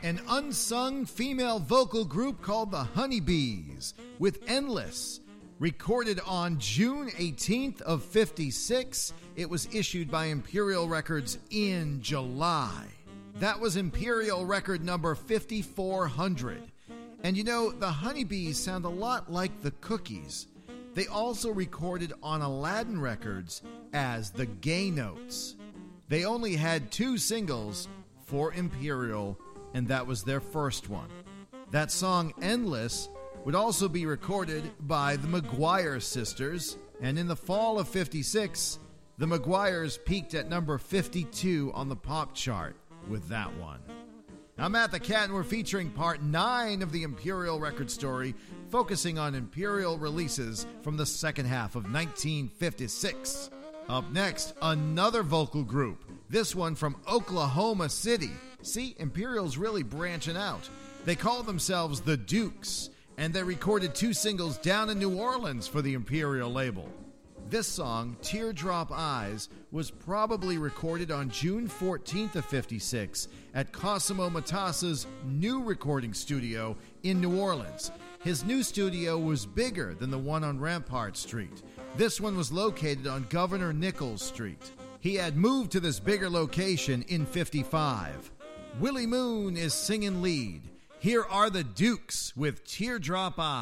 An unsung female vocal group called the Honeybees with Endless. Recorded on June 18th of 56, it was issued by Imperial Records in July. That was Imperial record number 5400. And you know, the Honeybees sound a lot like the Cookies. They also recorded on Aladdin Records as the Gay Notes. They only had 2 singles for Imperial, and that was their first one. That song, Endless, would also be recorded by the McGuire Sisters, and in the fall of 56, the McGuires peaked at number 52 on the pop chart with that one. I'm Matt the Cat, and we're featuring part 9 of the Imperial record story, focusing on Imperial releases from the second half of 1956. Up next, another vocal group, this one from Oklahoma City. See, Imperial's really branching out. They call themselves the Dukes, and they recorded 2 singles down in New Orleans for the Imperial label. This song, Teardrop Eyes, was probably recorded on June 14th of 56 at Cosimo Matassa's new recording studio in New Orleans. His new studio was bigger than the one on Rampart Street. This one was located on Governor Nichols Street. He had moved to this bigger location in 55. Willie Moon is singing lead. Here are the Dukes with Teardrop Eyes.